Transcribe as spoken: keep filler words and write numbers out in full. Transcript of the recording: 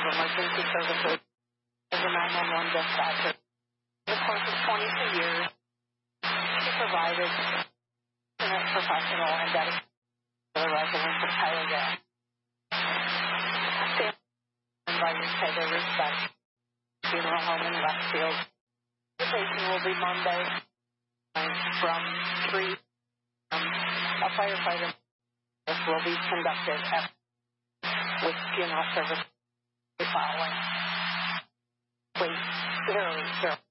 Emergency Services as a nine one one dispatcher. In the course of twenty-two years, she provided excellent professional and dedicated to the residents of Tioga. Stand by you pay their respect. Funeral home in Westfield. The patient will be Monday from three. Um, a firefighter will be conducted at, with funeral service following. Please, zero, zero.